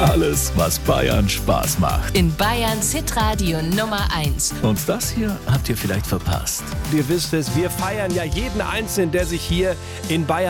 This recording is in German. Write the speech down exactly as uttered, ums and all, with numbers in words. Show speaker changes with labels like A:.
A: Alles, was Bayern Spaß macht.
B: In Bayerns Hitradio Nummer eins.
A: Und das hier habt ihr vielleicht verpasst.
C: Ihr wisst es, wir feiern ja jeden Einzelnen, der sich hier in Bayern